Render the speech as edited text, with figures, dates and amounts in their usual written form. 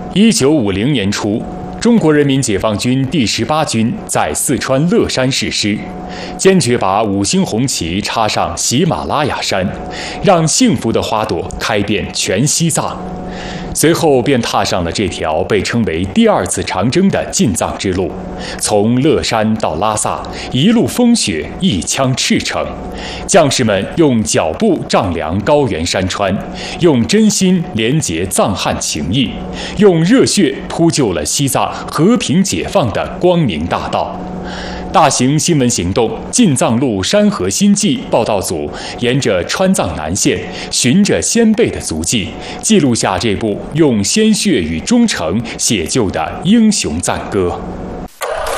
1950年初，中国人民解放军第18军在四川乐山誓师，坚决把5星红旗插上喜马拉雅山，让幸福的花朵开遍全西藏。随后便踏上了这条被称为第2次长征的进藏之路，从乐山到拉萨，一路风雪，一腔赤诚。将士们用脚步丈量高原山川，用真心连结藏汉情谊，用热血铺就了西藏和平解放的光明大道。大型新闻行动进藏路山河新纪报道组沿着川藏南线，循着先辈的足迹，记录下这部用鲜血与忠诚写就的英雄赞歌。